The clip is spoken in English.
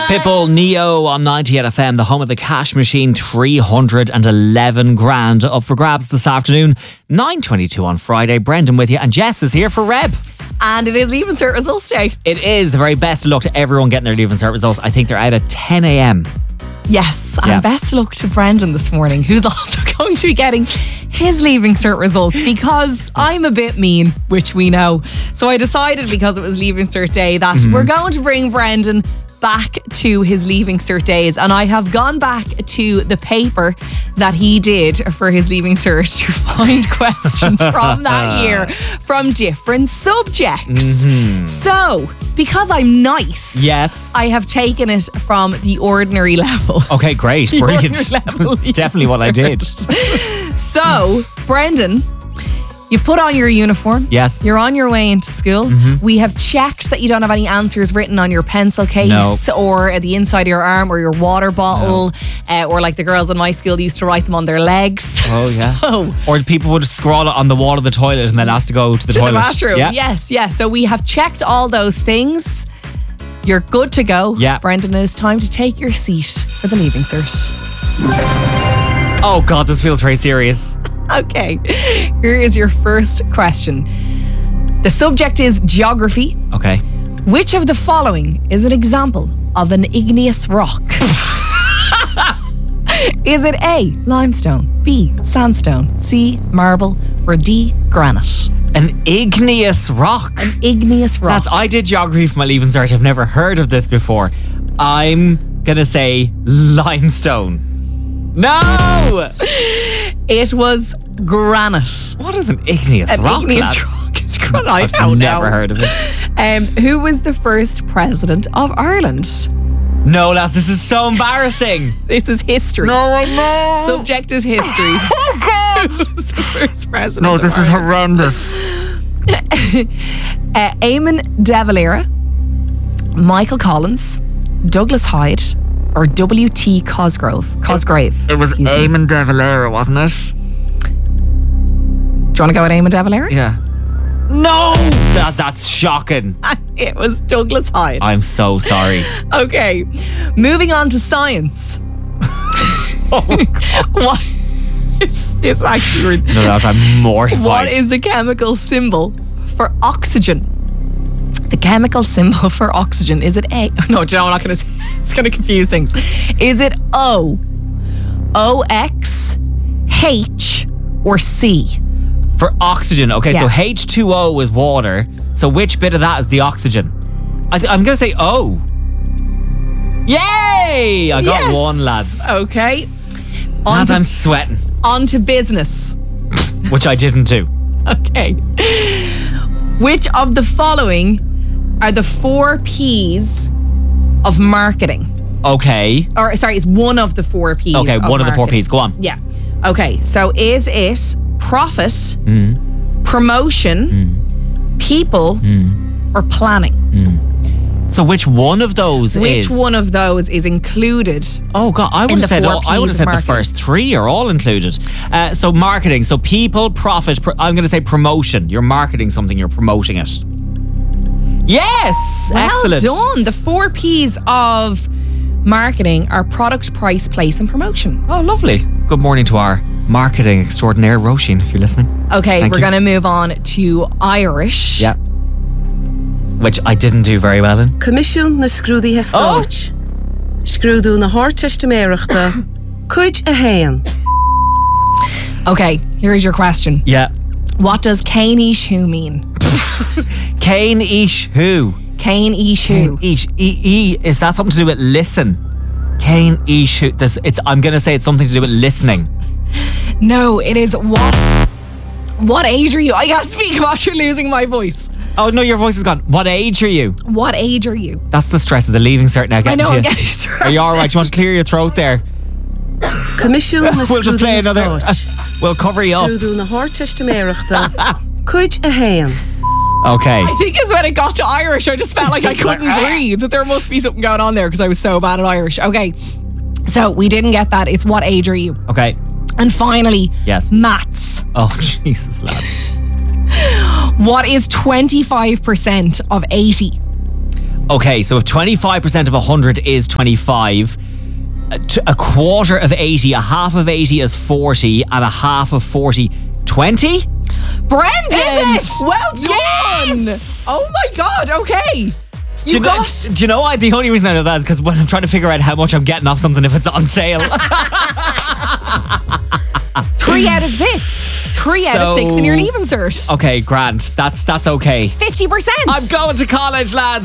Pitbull, Neo on 98 FM, the home of the cash machine. 311 grand up for grabs this afternoon. 9:22 on Friday. Brendan with you, and Jess is here for Reb. And it is Leaving Cert Results Day. It is. The very best of luck to everyone getting their Leaving Cert results. I think they're out at 10 a.m. Yes, and best of luck to Brendan this morning, who's also going to be getting his Leaving Cert results, because I'm a bit mean, which we know. So I decided, because it was Leaving Cert Day, that we're going to bring Brendan back to his Leaving Cert days, and I have gone back to the paper that he did for his Leaving Cert to find questions from that year from different subjects. So, because I'm nice, yes, I have taken it from the ordinary level. Okay, great, brilliant. That's definitely what I did. So, Brendan, you've put on your uniform. Yes. You're on your way into school. We have checked that you don't have any answers written on your pencil case or at the inside of your arm or your water bottle, or like the girls in my school used to write them on their legs. Oh, yeah. So, or people would scrawl it on the wall of the toilet and then ask to go to the toilet. the bathroom. Yeah. Yes. So we have checked all those things. You're good to go. Yeah. Brendan, it is time to take your seat for the Leaving Cert. Oh, God, this feels very serious. Okay, here is your first question. The subject is geography. Okay. Which of the following is an example of an igneous rock? Is it A, limestone, B, sandstone, C, marble, or D, granite? An igneous rock. An igneous rock. I did geography for my Leaving Cert. I've never heard of this before. I'm going to say limestone. No! It was granite. What is an igneous rock, Igneous lads? rock is granite. I've never heard of it. Who was the first president of Ireland? No, lads, this is so embarrassing. This is history. No, I know. Subject is history. Oh, God. Who was the first president? No, of this is Ireland? horrendous. Eamon de Valera, Michael Collins, Douglas Hyde, or W.T. Cosgrave? It was Eamon de Valera, wasn't it? Do you want to go with Eamon de Valera? Yeah. No! That's shocking. It was Douglas Hyde. I'm so sorry. Okay, moving on to science. Oh, God. What is actually... No, lads, I'm mortified. What is the chemical symbol for oxygen? The chemical symbol for oxygen, is it A? No, Joe, I'm not going to... It's going to confuse things. Is it O, OX, H, or C? For oxygen, okay, Yeah. so H2O is water. So which bit of that is the oxygen? I'm going to say O. Yay! I got one, lads. Okay. Lads, I'm sweating. On to business. Which I didn't do. Okay. Which of the following are the 4 P's of marketing? Okay. Or, sorry, it's one of the 4 P's. Okay, one of the 4 marketing. P's. Go on. Yeah. Okay, so is it profit, promotion, people, or planning? So which one of those is? Which one of those is included? Oh, God, I would have the said 4 I would have Ps said of the first 3 are all included. So marketing, so people, profit, I'm going to say promotion. You're marketing something, you're promoting it. Yes! Excellent. Well done. The 4 P's of marketing are product, price, place, and promotion. Oh, lovely. Good morning to our marketing extraordinaire, Roisin, if you're listening. Okay, Thank we're you. going to move on to Irish. Yeah. Which I didn't do very well in. Comisiún na scrúdaithe stáit. Scrúdú na háirteiste méireachta. Cuid a héan. Okay, here is your question. Yeah. What does Cain Ish Who mean? Cain Ish who? Cain Ish Who. Ish. Is that something to do with listen? Cain Ish who? I'm going to say it's something to do with listening. No, it is what? What age are you? I can't speak after losing my voice. Oh, no, your voice is gone. What age are you? What age are you? That's the stress of the Leaving Cert now. I know, to I'm you. getting stressed. Are you all right? Do you want to clear your throat there? Comisiún na We'll just play scrúdaithe another. stáit. We'll cover you up. Scrúdú na háirteiste méireachta. Cuid a héan. Okay. I think it's when it got to Irish, I just felt like I couldn't breathe. That there must be something going on there because I was so bad at Irish. Okay, so we didn't get that. It's what age are you? Okay. And finally, Yes. maths. Oh, Jesus, lads. What is 25% of 80? Okay, so if 25% of 100 is 25, a quarter of 80, a half of 80 is 40, and a half of 40, 20? Brendan! Is it? Well done! Yes! Oh my God, okay. Do you know why? The only reason I know that is because when I'm trying to figure out how much I'm getting off something if it's on sale. 3 out of 6. 3 out of 6 in your leaving cert. Okay, grand. That's okay. 50%. I'm going to college, lads.